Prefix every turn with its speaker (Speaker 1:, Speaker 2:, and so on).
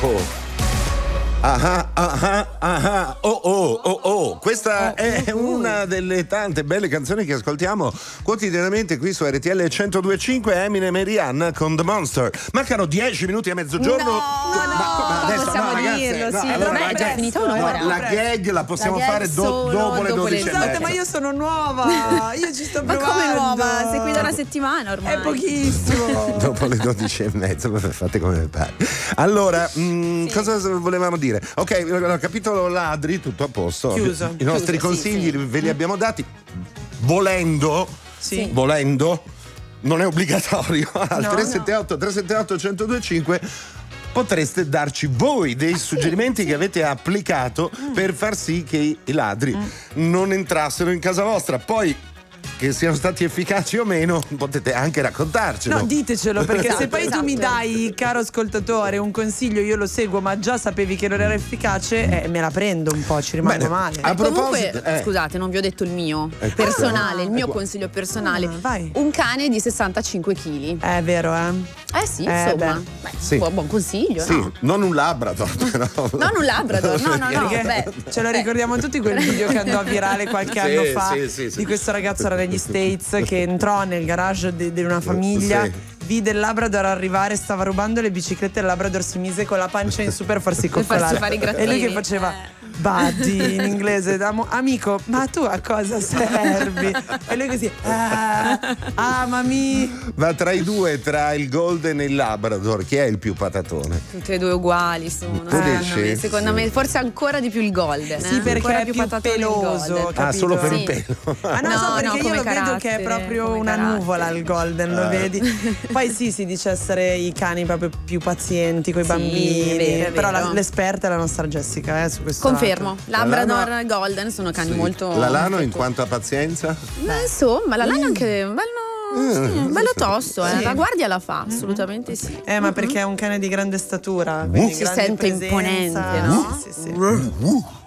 Speaker 1: Questa è una delle tante belle canzoni che ascoltiamo quotidianamente qui su RTL 102.5. Eminem e Rihanna con The Monster. Mancano 10 minuti a mezzogiorno.
Speaker 2: Ma
Speaker 1: adesso
Speaker 2: possiamo dirlo, sì.
Speaker 1: allora,
Speaker 2: È già finita un'ora.
Speaker 1: la gag la possiamo fare dopo le 12.
Speaker 3: Scusate, ma io sono nuova. Io ci sto provando.
Speaker 2: Ma come nuova? Sei qui da una settimana ormai.
Speaker 3: È pochissimo.
Speaker 1: Dopo le 12:30, fate come vi pare. Allora, cosa volevamo dire? Ok, capitolo ladri, tutto a posto.
Speaker 3: Chiuso.
Speaker 1: I nostri consigli ve li abbiamo dati. Volendo, non è obbligatorio. Al 378 1025 potreste darci voi dei suggerimenti che avete applicato per far sì che i ladri non entrassero in casa vostra. Poi, che siano stati efficaci o meno, potete anche raccontarcelo.
Speaker 3: No, ditecelo, perché se poi
Speaker 2: Esatto.
Speaker 3: tu mi dai, caro ascoltatore, un consiglio, io lo seguo, ma già sapevi che non era efficace, me la prendo un po', ci rimango male.
Speaker 1: A proposito,
Speaker 2: Comunque, scusate, non vi ho detto il mio personale, il mio consiglio personale.
Speaker 3: Vai.
Speaker 2: Un cane di 65 kg.
Speaker 3: È vero,
Speaker 2: Sì, insomma.
Speaker 1: Sì.
Speaker 2: Buon consiglio,
Speaker 1: sì,
Speaker 2: no?
Speaker 1: non un Labrador, però.
Speaker 2: Non un Labrador, no.
Speaker 3: Perché ce lo ricordiamo tutti quel video che andò virale qualche anno fa di questo ragazzo era negli States che entrò nel garage di una famiglia, vide il Labrador arrivare, stava rubando le biciclette, il Labrador si mise con la pancia in su per farsi coccolare
Speaker 2: fare i grattini.
Speaker 3: e lui che faceva buddy in inglese, amico, ma tu a cosa servi? E lui così amami.
Speaker 1: Ma tra i due, tra il Golden e il Labrador, chi è il più patatone?
Speaker 2: Tutte e due uguali sono.
Speaker 1: Tu dici?
Speaker 2: Secondo me forse ancora di più il Golden.
Speaker 3: Sì, perché
Speaker 2: Ancora
Speaker 3: è più
Speaker 2: patatone il
Speaker 3: peloso,
Speaker 2: Golden.
Speaker 3: capito?
Speaker 1: Solo per il
Speaker 2: Sì.
Speaker 1: pelo.
Speaker 3: Ah no, so perché io
Speaker 2: come
Speaker 3: lo vedo
Speaker 2: carattere,
Speaker 3: che è proprio
Speaker 2: come
Speaker 3: una
Speaker 2: carattere.
Speaker 3: nuvola il Golden, lo vedi? Poi si dice essere i cani proprio più pazienti coi bambini,
Speaker 2: è vero, è
Speaker 3: però
Speaker 2: vero.
Speaker 3: l'esperta è la nostra Jessica, su questo
Speaker 2: Confermo,
Speaker 3: lato.
Speaker 2: Labrador e Golden sono cani molto.
Speaker 1: La Lano in quanto a pazienza?
Speaker 2: Insomma, la lana è anche un bello tosto,
Speaker 3: Sì.
Speaker 2: la guardia la fa, assolutamente sì.
Speaker 3: Ma perché è un cane di grande statura, quindi
Speaker 2: Si
Speaker 3: grande
Speaker 2: sente
Speaker 3: presenza.
Speaker 2: imponente, no?
Speaker 3: Sì.